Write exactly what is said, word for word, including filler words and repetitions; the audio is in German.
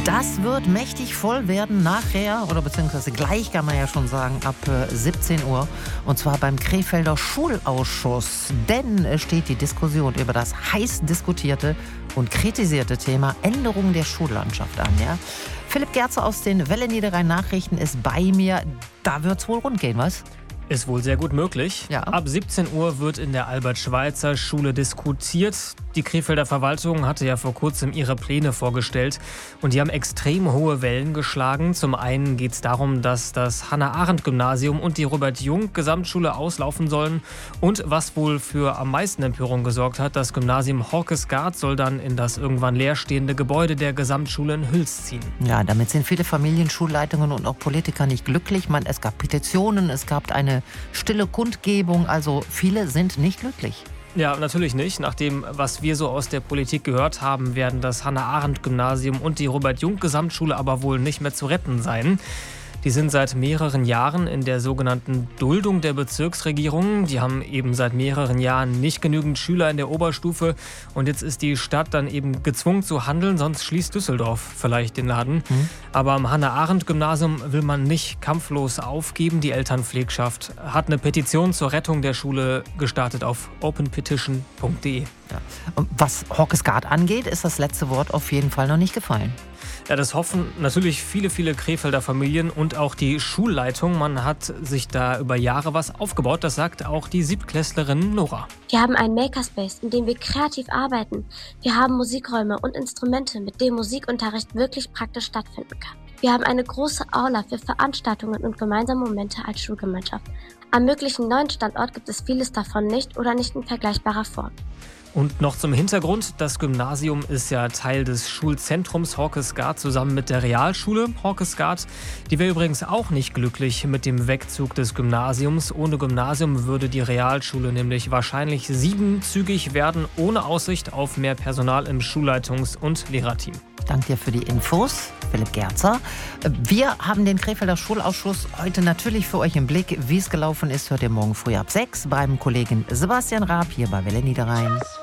Das wird mächtig voll werden nachher, oder beziehungsweise gleich kann man ja schon sagen, ab siebzehn Uhr. Und zwar beim Krefelder Schulausschuss. Denn es steht die Diskussion über das heiß diskutierte und kritisierte Thema Änderung der Schullandschaft an. Ja? Philipp Gerzer aus den Welle Niederrhein Nachrichten ist bei mir. Da wird es wohl rund gehen, was? Ist wohl sehr gut möglich. Ja. Ab siebzehn Uhr wird in der Albert-Schweitzer-Schule diskutiert. Die Krefelder Verwaltung hatte ja vor kurzem ihre Pläne vorgestellt und die haben extrem hohe Wellen geschlagen. Zum einen geht es darum, dass das Hannah-Arendt-Gymnasium und die Robert-Jung-Gesamtschule auslaufen sollen. Und was wohl für am meisten Empörung gesorgt hat, das Gymnasium Horkesgaard soll dann in das irgendwann leerstehende Gebäude der Gesamtschule in Hüls ziehen. Ja, damit sind viele Familien, Schulleitungen und auch Politiker nicht glücklich. Man, es gab Petitionen, es gab eine stille Kundgebung, also viele sind nicht glücklich. Ja, natürlich nicht. Nach dem, was wir so aus der Politik gehört haben, werden das Hannah-Arendt-Gymnasium und die Robert-Jung-Gesamtschule aber wohl nicht mehr zu retten sein. Die sind seit mehreren Jahren in der sogenannten Duldung der Bezirksregierung. Die haben eben seit mehreren Jahren nicht genügend Schüler in der Oberstufe. Und jetzt ist die Stadt dann eben gezwungen zu handeln, sonst schließt Düsseldorf vielleicht den Laden. Mhm. Aber am Hannah-Arendt-Gymnasium will man nicht kampflos aufgeben. Die Elternpflegschaft hat eine Petition zur Rettung der Schule gestartet auf open petition punkt de. Ja. Was Horkesgaard angeht, ist das letzte Wort auf jeden Fall noch nicht gefallen. Ja, das hoffen natürlich viele, viele Krefelder Familien und auch die Schulleitung. Man hat sich da über Jahre was aufgebaut, das sagt auch die Siebtklässlerin Nora. Wir haben einen Makerspace, in dem wir kreativ arbeiten. Wir haben Musikräume und Instrumente, mit denen Musikunterricht wirklich praktisch stattfinden kann. Wir haben eine große Aula für Veranstaltungen und gemeinsame Momente als Schulgemeinschaft. Am möglichen neuen Standort gibt es vieles davon nicht oder nicht in vergleichbarer Form. Und noch zum Hintergrund, das Gymnasium ist ja Teil des Schulzentrums Horkesgaard zusammen mit der Realschule Horkesgaard. Die wäre übrigens auch nicht glücklich mit dem Wegzug des Gymnasiums. Ohne Gymnasium würde die Realschule nämlich wahrscheinlich siebenzügig werden, ohne Aussicht auf mehr Personal im Schulleitungs- und Lehrerteam. Danke dir für die Infos, Philipp Gerzer. Wir haben den Krefelder Schulausschuss heute natürlich für euch im Blick. Wie es gelaufen ist, hört ihr morgen früh ab sechs beim Kollegen Sebastian Raab hier bei Welle Niederrhein.